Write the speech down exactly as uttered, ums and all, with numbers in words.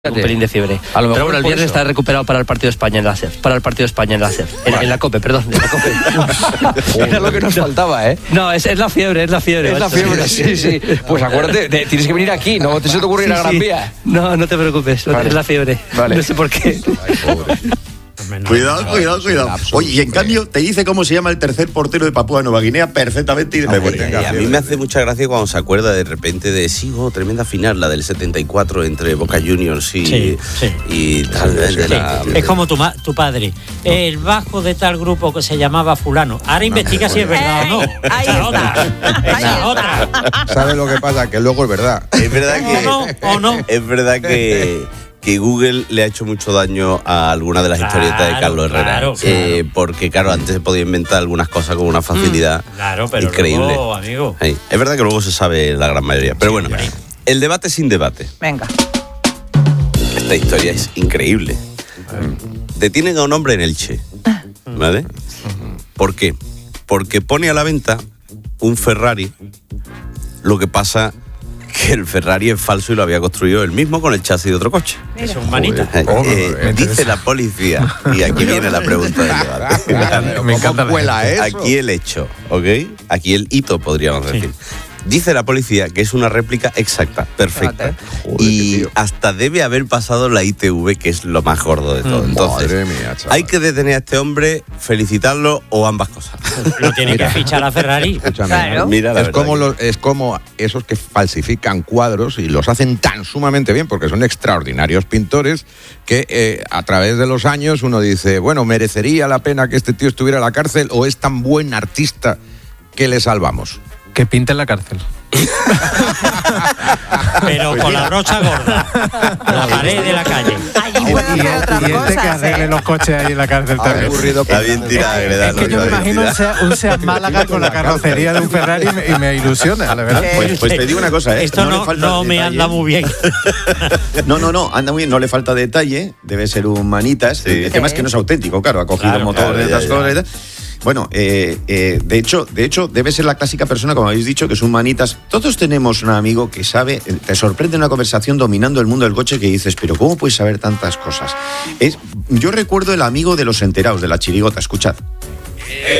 Un pelín de fiebre. A lo mejor Pero bueno, el viernes está recuperado para el partido de España en la S E R. Para el partido de España en la S E R. En, vale. en la COPE, perdón. En la COPE. Era lo que nos faltaba, ¿eh? No, es, es la fiebre, es la fiebre. Es la fiebre, sí, sí. Pues acuérdate, de, tienes que venir aquí, no te se te ocurre ir sí, a Gran sí. Vía. No, no te preocupes, vale. es la fiebre. Vale. No sé por qué. Ay, pobre. Cuidado, cuidado, cuidado. Oye, y en cambio te dice cómo se llama el tercer portero de Papúa Nueva Guinea perfectamente y de memoria. Eh, a mí me hace mucha gracia cuando se acuerda de repente de sí, oh, tremenda final, la del setenta y cuatro entre Boca Juniors y, sí, sí. y tal vez de sí. la... Es como tu, ma- tu padre, el bajo de tal grupo que se llamaba fulano. Ahora investiga no, si es verdad eh, o no. Ahí esa está. otra. Ahí Esa está. otra. ¿Sabes lo que pasa? Que luego es verdad. Es verdad que... ¿O no? ¿O no? Es verdad que... que Google le ha hecho mucho daño a alguna de las claro, historietas de Carlos Herrera. Claro, eh, claro. Porque, claro, antes se podía inventar algunas cosas con una facilidad mm, claro, pero increíble. Luego, amigo. Sí, es verdad que luego se sabe la gran mayoría. Pero bueno, sí, el debate sin debate. Venga. Esta historia es increíble. Detienen a un hombre en Elche. ¿Vale? ¿Por qué? Porque pone a la venta un Ferrari. Lo que pasa que el Ferrari es falso y lo había construido él mismo con el chasis de otro coche. Es un manita. Eh, eh, dice la policía, y aquí viene la pregunta del debate. Claro, me encanta vuela eso. Aquí el hecho, ¿ok? Aquí el hito, podríamos decir. Sí. Dice la policía que es una réplica exacta, perfecta. Joder, y hasta debe haber pasado la I T V, que es lo más gordo de todo. Entonces, madre mía, chaval. Hay que detener a este hombre, felicitarlo o ambas cosas. Lo tiene que fichar a Ferrari. Escúchame, Claro. Mira, la es, verdad como que... los, es como esos que falsifican cuadros y los hacen tan sumamente bien, porque son extraordinarios pintores, que eh, a través de los años uno dice, bueno, ¿merecería la pena que este tío estuviera en la cárcel o es tan buen artista que le salvamos? Que pinte en la cárcel. Pero con la brocha gorda. La pared de la calle. Allí pueden hacer otras y este que cosas, arregle ¿eh? los coches ahí en la cárcel también. Está bien tirada, Greda. Es que yo me imagino un Seat, un Seat Málaga con la carrocería de un Ferrari y me, y me ilusiona, la verdad. Pues, pues te digo una cosa, ¿eh? Esto no, le falta no me detalle. anda muy bien. No, no, no, anda muy bien, no le falta detalle, debe ser un manitas. Sí. El tema es que no es auténtico, claro, ha cogido Claro, motores claro, de ya, otras ya. cosas y tal. Bueno, eh, eh, de hecho, de hecho, debe ser la clásica persona, como habéis dicho, que es un manitas. Todos tenemos un amigo que sabe, te sorprende una conversación dominando el mundo del coche que dices, pero ¿cómo puedes saber tantas cosas? Es, yo recuerdo el amigo de los enterados, de la chirigota, escuchad.